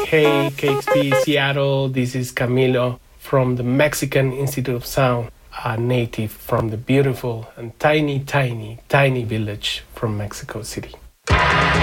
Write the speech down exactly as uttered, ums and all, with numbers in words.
Hey, K X P Seattle, this is Camilo from the Mexican Institute of Sound, a native from the beautiful and tiny, tiny, tiny village from Mexico City.